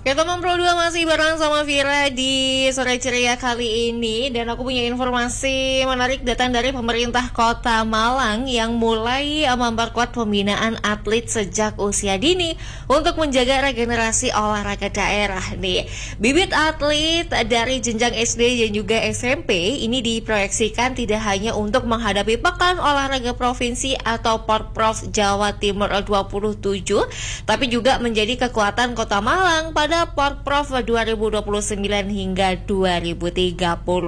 Ya teman Pro 2 masih bareng sama Vira di sore ceria kali ini. Dan aku punya informasi menarik datang dari pemerintah Kota Malang yang mulai memperkuat pembinaan atlet sejak usia dini untuk menjaga regenerasi olahraga daerah nih. Bibit atlet dari jenjang SD dan juga SMP ini diproyeksikan tidak hanya untuk menghadapi Pekan Olahraga Provinsi atau Porprov Jawa Timur 27, tapi juga menjadi kekuatan Kota Malang pada Porprov 2029 hingga 2031.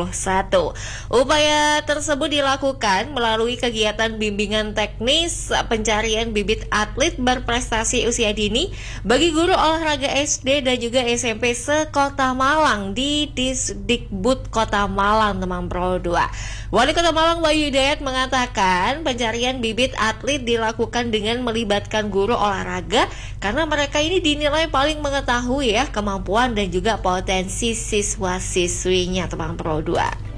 Upaya tersebut dilakukan melalui kegiatan bimbingan teknis pencarian bibit atlet berprestasi usia dini bagi guru olahraga SD dan juga SMP se-Kota Malang di Disdikbud Kota Malang, teman Pro 2. Wali Kota Malang Wahyu Hidayat mengatakan pencarian bibit atlet dilakukan dengan melibatkan guru olahraga karena mereka ini dinilai paling mengetahui ya kemampuan dan juga potensi siswa-siswinya, teman Pro 2.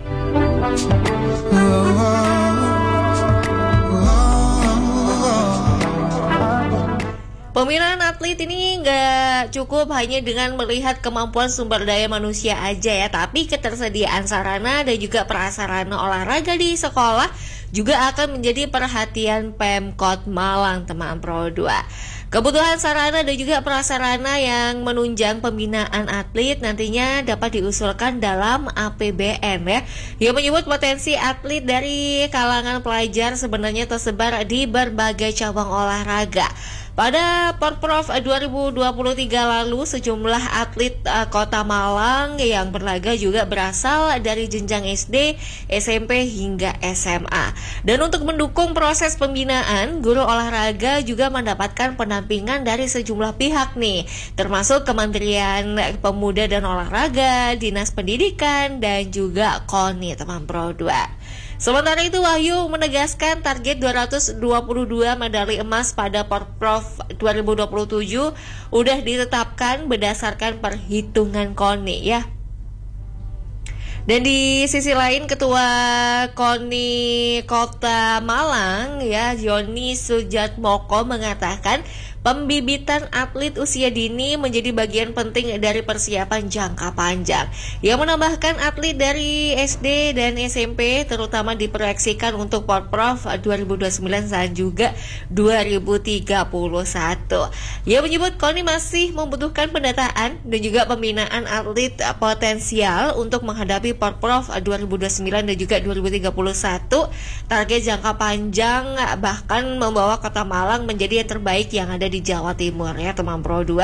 Pembinaan atlet ini nggak cukup hanya dengan melihat kemampuan sumber daya manusia aja ya, tapi ketersediaan sarana dan juga prasarana olahraga di sekolah juga akan menjadi perhatian Pemkot Malang, teman Pro 2. Kebutuhan sarana dan juga prasarana yang menunjang pembinaan atlet nantinya dapat diusulkan dalam APBN ya. Yang menyebut potensi atlet dari kalangan pelajar sebenarnya tersebar di berbagai cabang olahraga. Pada Porprov 2023 lalu, sejumlah atlet Kota Malang yang berlaga juga berasal dari jenjang SD, SMP hingga SMA. Dan untuk mendukung proses pembinaan, guru olahraga juga mendapatkan pendampingan dari sejumlah pihak nih, termasuk Kementerian Pemuda dan Olahraga, Dinas Pendidikan, dan juga KONI, teman Pro 2. Sementara itu Wahyu menegaskan target 222 medali emas pada Porprov 2027 udah ditetapkan berdasarkan perhitungan KONI ya. Dan di sisi lain Ketua KONI Kota Malang ya Joni Sujatmoko mengatakan pembibitan atlet usia dini menjadi bagian penting dari persiapan jangka panjang. Yang menambahkan atlet dari SD dan SMP terutama diproyeksikan untuk Porprov 2029 dan juga 2031. Ia menyebut KONI masih membutuhkan pendataan dan juga pembinaan atlet potensial untuk menghadapi Porprov 2029 dan juga 2031. Target jangka panjang bahkan membawa Kota Malang menjadi yang terbaik yang ada di Jawa Timur ya, teman Pro 2.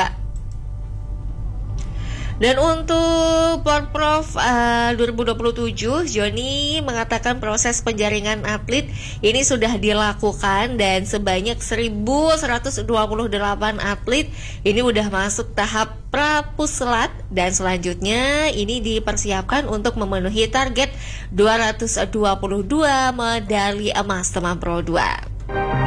Dan untuk Porprov 2027, Joni mengatakan proses penjaringan atlet ini sudah dilakukan dan sebanyak 1.128 atlet ini udah masuk tahap prapuslat dan selanjutnya ini dipersiapkan untuk memenuhi target 222 medali emas, teman Pro 2.